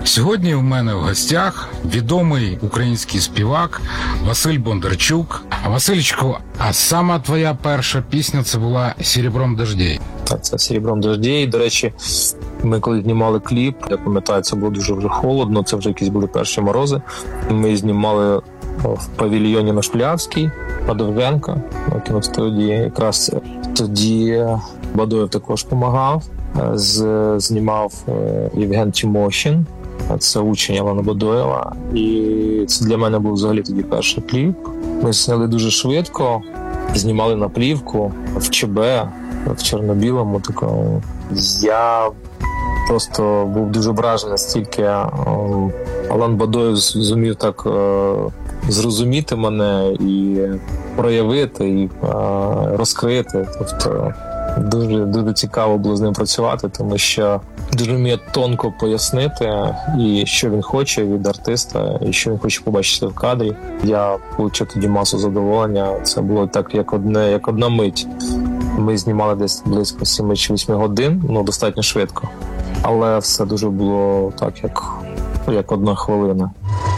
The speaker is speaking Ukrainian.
Сьогодні у мене в гостях відомий український співак Василь Бондарчук. Васильчику, а сама твоя перша пісня це була «Серебром дождей». Так, це «Серебром дождей». До речі, ми коли знімали кліп, я пам'ятаю, це було дуже вже холодно, це вже якісь були перші морози. Ми знімали в павільйоні на Шклявській, Довженка, на кіностудії. Якраз тоді Бадоєв також допомагав. Знімав Євген Тимощин, це учень Алана Бадоєва. І це для мене був взагалі тоді перший кліп. Ми зняли дуже швидко, знімали на плівку в ЧБ, в чорно-білому такому. Я просто був дуже вражений, стільки Алан Бадоєв зумів так зрозуміти мене і проявити, і розкрити. Тобто дуже цікаво було з ним працювати, тому що дуже вміє тонко пояснити, і що він хоче від артиста, і що він хоче побачити в кадрі. Я отримав тоді масу задоволення. Це було так, як одна мить. Ми знімали десь близько 7 чи 8 годин, достатньо швидко. Але все дуже було так, як одна хвилина.